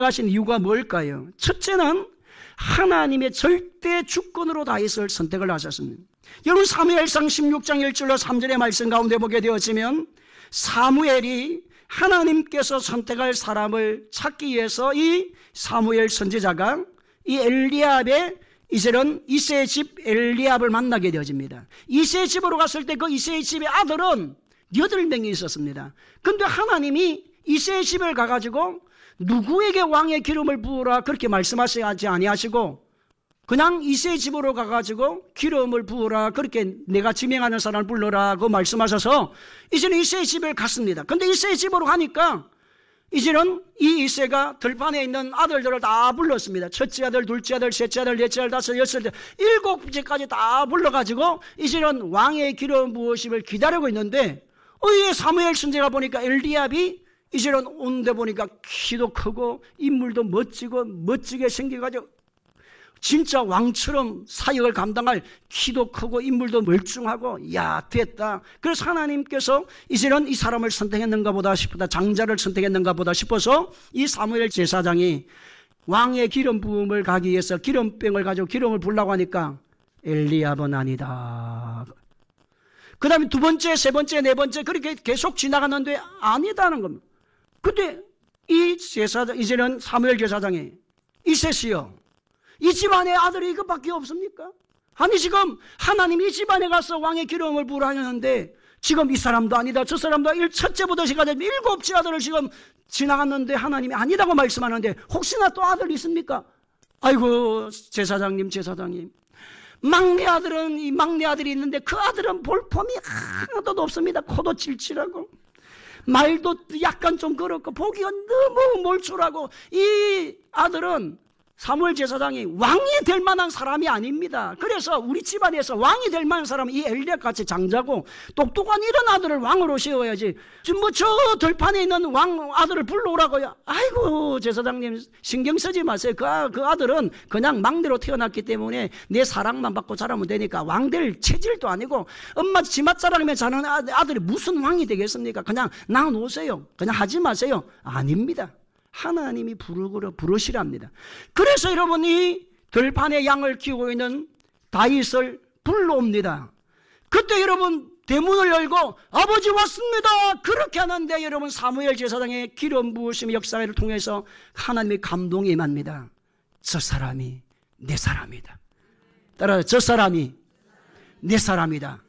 하신 이유가 뭘까요? 첫째는 하나님의 절대 주권으로 다윗을 선택을 하셨습니다. 여러분 사무엘상 16장 1절로 3절의 말씀 가운데 보게 되어지면 사무엘이 하나님께서 선택할 사람을 찾기 위해서 이 사무엘 선지자가 이 엘리압의 이제는 이새의 집 엘리압을 만나게 되어집니다. 이새의 집으로 갔을 때 그 이새의 집의 아들은 8명이 있었습니다. 그런데 하나님이 이새의 집을 가가지고 누구에게 왕의 기름을 부으라 그렇게 말씀하시지 아니하시고 그냥 이새의 집으로 가가지고 기름을 부으라 그렇게 내가 지명하는 사람을 불러라 그 말씀하셔서 이제는 이새의 집을 갔습니다. 그런데 이새의 집으로 가니까 이제는 이 이새가 들판에 있는 아들들을 다 불렀습니다. 첫째 아들, 둘째 아들, 셋째 아들, 넷째 아들, 다섯, 여섯째, 7째까지 다 불러가지고 이제는 왕의 기름 부으심을 기다리고 있는데 이 사무엘 선지자가 보니까 엘리압이 이제는 온데 보니까 키도 크고 인물도 멋지고 멋지게 생겨가지고 진짜 왕처럼 사역을 감당할 키도 크고 인물도 멀쩡하고 야 됐다. 그래서 하나님께서 이제는 이 사람을 선택했는가 보다 싶다. 장자를 선택했는가 보다 싶어서 이 사무엘 제사장이 왕의 기름 부음을 가기 위해서 기름병을 가지고 기름을 부으려고 하니까 엘리압은 아니다. 그 다음에 두 번째, 세 번째, 네 번째 그렇게 계속 지나갔는데 아니다는 겁니다. 근데 이 제사장, 이제는 사무엘 제사장이 이새시여 이 집안에 아들이 이것밖에 없습니까? 아니 지금 하나님이 이 집안에 가서 왕의 기름을 부으라 하셨는데 지금 이 사람도 아니다 저 사람도 첫째부터 지금까지 7째 아들을 지금 지나갔는데 하나님이 아니다고 말씀하는데 혹시나 또 아들 있습니까? 아이고 제사장님 막내 아들은 이 막내 아들이 있는데 그 아들은 볼품이 하나도 없습니다. 코도 칠칠하고 말도 약간 좀 그렇고 보기가 너무 몰출하고 이 아들은 사무엘 제사장이 왕이 될 만한 사람이 아닙니다. 그래서 우리 집안에서 왕이 될 만한 사람은 이 엘리압 같이 장자고 똑똑한 이런 아들을 왕으로 세워야지. 지금 저 들판에 있는 왕 아들을 불러오라고요. 아이고 제사장님 신경 쓰지 마세요. 그 아들은 그냥 막내로 태어났기 때문에 내 사랑만 받고 자라면 되니까 왕 될 체질도 아니고 엄마 지맛자랑이면 자는 아들이 무슨 왕이 되겠습니까? 그냥 놔놓으세요. 그냥 하지 마세요. 아닙니다. 하나님이 부르시랍니다. 그래서 여러분이 들판에 양을 키우고 있는 다윗을 불러옵니다. 그때 여러분 대문을 열고 아버지 왔습니다. 그렇게 하는데 여러분 사무엘 제사장의 기름 부으심의 역사를 통해서 하나님의 감동이 임합니다. 저 사람이 내 사람이다. 따라서 저 사람이 내 사람이다.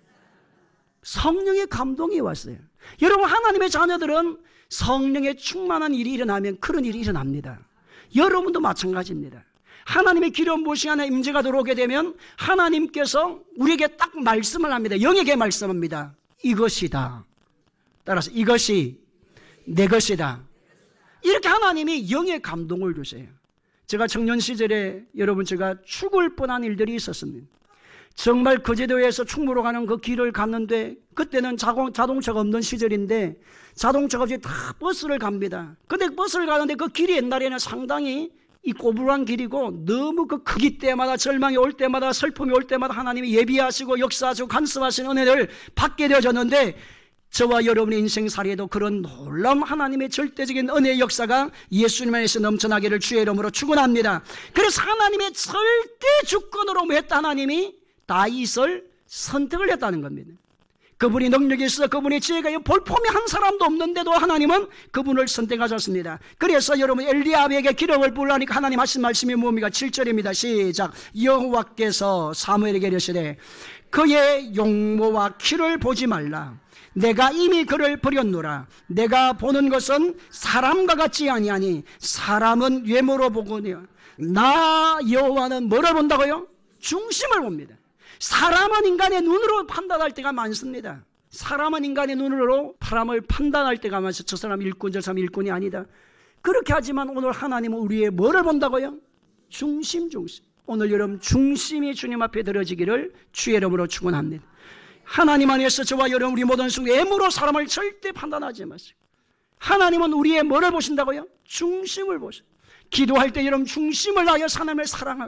성령의 감동이 왔어요. 여러분 하나님의 자녀들은 성령의 충만한 일이 일어나면 그런 일이 일어납니다. 여러분도 마찬가지입니다. 하나님의 기름 부으심 안에 임재가 들어오게 되면 하나님께서 우리에게 딱 말씀을 합니다. 영에게 말씀합니다. 이것이다. 따라서 이것이 내 것이다. 이렇게 하나님이 영의 감동을 주세요. 제가 청년 시절에 여러분 제가 죽을 뻔한 일들이 있었습니다. 정말 거제도에서 충무로 가는 그 길을 갔는데 그때는 자동차가 없는 시절인데 자동차가 없이 다 버스를 갑니다. 근데 버스를 가는데 그 길이 옛날에는 상당히 이 꼬부란 길이고 너무 그 크기 때마다 절망이 올 때마다 슬픔이 올 때마다 하나님이 예비하시고 역사하시고 간섭하시는 은혜를 받게 되어졌는데 저와 여러분의 인생살이에도 그런 놀라운 하나님의 절대적인 은혜의 역사가 예수님 안에서 넘쳐나기를 주의 이름으로 축원합니다. 그래서 하나님의 절대 주권으로 했다 하나님이 다윗을 선택을 했다는 겁니다. 그분이 능력이 있어 그분의 지혜가 볼품이 한 사람도 없는데도 하나님은 그분을 선택하셨습니다. 그래서 여러분 엘리압에게 기름을 부으라니까 하나님 하신 말씀이 뭡니까? 7절입니다. 시작. 여호와께서 사무엘에게 이르시되 그의 용모와 키를 보지 말라. 내가 이미 그를 버렸노라. 내가 보는 것은 사람과 같지 아니하니 사람은 외모로 보거니와 나 여호와는 뭐를 본다고요? 중심을 봅니다. 사람은 인간의 눈으로 판단할 때가 많습니다. 사람은 인간의 눈으로 사람을 판단할 때가 많아서 저 사람 일꾼 저 사람 일꾼이 아니다. 그렇게 하지만 오늘 하나님은 우리의 뭐를 본다고요? 중심. 오늘 여러분 중심이 주님 앞에 들어지기를 주의 이름으로 축원합니다. 하나님 안에서 저와 여러분 우리 모든 순간 외모로 사람을 절대 판단하지 마세요. 하나님은 우리의 뭐를 보신다고요? 중심을 보세요. 기도할 때 여러분 중심을 다하여 하나님을 사랑하고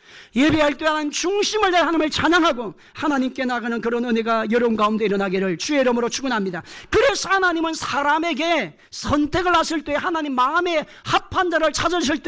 예배할 때 하나님 중심을 다해 하나님을 찬양하고 하나님께 나가는 그런 은혜가 여러분 가운데 일어나기를 주의 이름으로 축원합니다. 그래서 하나님은 사람에게 선택을 하실 때 하나님 마음에 합한 자를 찾으실 때